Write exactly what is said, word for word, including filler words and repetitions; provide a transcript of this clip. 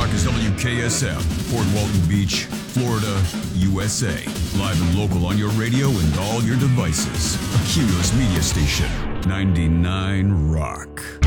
Rock is W K S F, Port Walton Beach, Florida, U S A. Live and local on your radio and all your devices. A Q S media station, ninety-nine Rock.